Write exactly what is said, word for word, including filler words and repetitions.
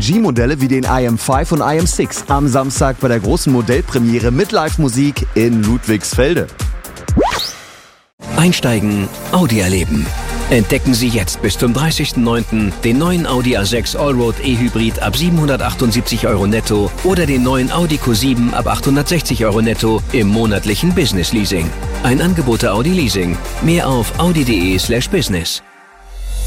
G-Modelle wie den I M fünf und I M sechs am Samstag bei der großen Modellpremiere mit Live-Musik in Ludwigsfelde. Einsteigen, Audi erleben. Entdecken Sie jetzt bis zum dreißigsten neunten den neuen Audi A sechs Allroad E-Hybrid ab siebenhundertachtundsiebzig Euro netto oder den neuen Audi Q sieben ab achthundertsechzig Euro netto im monatlichen Business Leasing. Ein Angebot der Audi Leasing. Mehr auf audi punkt de slash business.